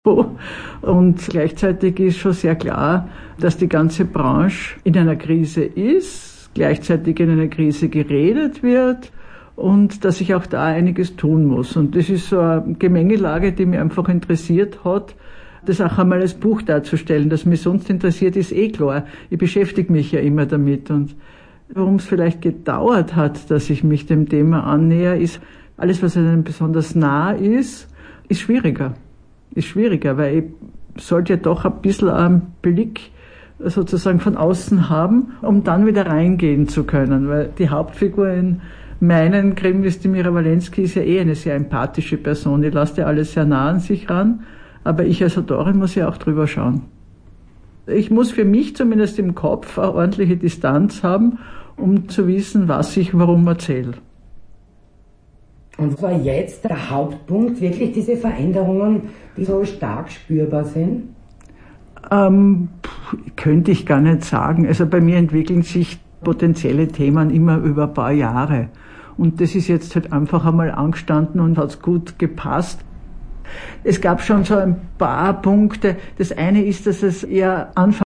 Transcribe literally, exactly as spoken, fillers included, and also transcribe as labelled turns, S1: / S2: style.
S1: Und gleichzeitig ist schon sehr klar, dass die ganze Branche in einer Krise ist, gleichzeitig in einer Krise geredet wird und dass ich auch da einiges tun muss. Und das ist so eine Gemengelage, die mich einfach interessiert hat, das auch einmal als Buch darzustellen. Dass mich sonst interessiert, ist eh klar. Ich beschäftige mich ja immer damit. Und warum es vielleicht gedauert hat, dass ich mich dem Thema annähere, ist, alles, was einem besonders nah ist, ist schwieriger. Ist schwieriger, weil ich sollte ja doch ein bisschen einen Blick sozusagen von außen haben, um dann wieder reingehen zu können. Weil die Hauptfigur in meinen Krimis, die Mira Walensky, ist ja eh eine sehr empathische Person. Die lässt ja alles sehr nah an sich ran. Aber ich als Autorin muss ja auch drüber schauen. Ich muss für mich zumindest im Kopf eine ordentliche Distanz haben, um zu wissen, was ich warum erzähle.
S2: Und war jetzt der Hauptpunkt wirklich diese Veränderungen, die so stark spürbar sind?
S1: Ähm, könnte ich gar nicht sagen. Also bei mir entwickeln sich potenzielle Themen immer über ein paar Jahre. Und das ist jetzt halt einfach einmal angestanden und hat gut gepasst. Es gab schon so ein paar Punkte. Das eine ist, dass es eher Anfang